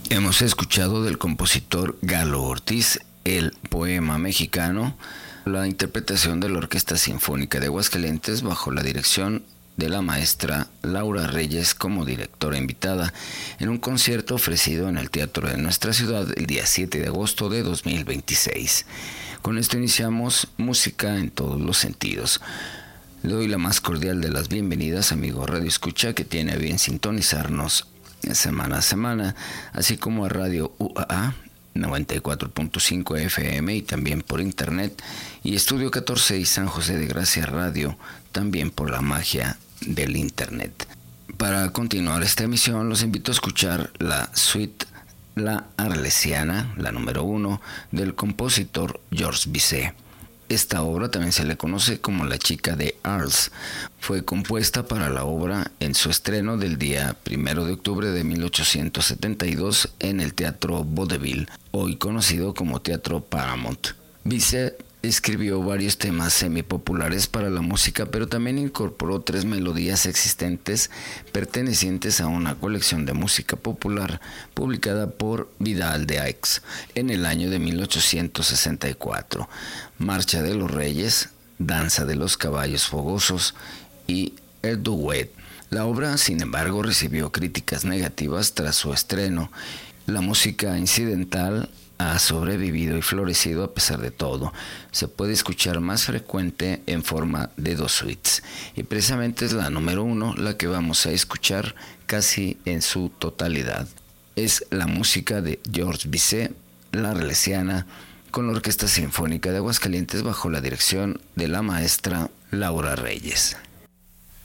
Hemos escuchado del compositor Galo Ortiz el poema mexicano, la interpretación de la Orquesta Sinfónica de Aguascalientes bajo la dirección de la maestra Laura Reyes como directora invitada en un concierto ofrecido en el Teatro de nuestra ciudad el día 7 de agosto de 2026. Con esto iniciamos Música en todos los sentidos. Le doy la más cordial de las bienvenidas, amigo Radio Escucha, que tiene a bien sintonizarnos semana a semana, así como a Radio UAA 94.5 FM y también por internet, y Estudio 14 y San José de Gracia Radio, también por la magia del internet. Para continuar esta emisión, los invito a escuchar la suite La Arlesiana, la número 1, del compositor Georges Bizet. Esta obra también se le conoce como La chica de Arles. Fue compuesta para la obra en su estreno del día 1 de octubre de 1872 en el Teatro Vaudeville, hoy conocido como Teatro Paramount. Bizet escribió varios temas semipopulares para la música, pero también incorporó 3 melodías existentes pertenecientes a una colección de música popular publicada por Vidal de Aix en el año de 1864. Marcha de los Reyes, Danza de los Caballos Fogosos y El Duet. La obra, sin embargo, recibió críticas negativas tras su estreno. La música incidental ha sobrevivido y florecido a pesar de todo. Se puede escuchar más frecuente en forma de 2 suites, y precisamente es la número 1 la que vamos a escuchar casi en su totalidad. Es la música de Georges Bizet, La Arlesiana, con la Orquesta Sinfónica de Aguascalientes bajo la dirección de la maestra Laura Reyes.